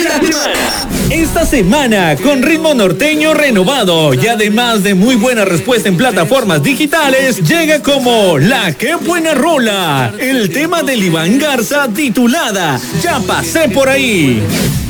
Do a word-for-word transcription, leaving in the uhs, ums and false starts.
esta semana. Esta semana, con ritmo norteño renovado y además de muy buena respuesta en plataformas digitales, llega como La Qué Buena Rola, el tema de Iván Garza titulada Ya Pasé Por Ahí.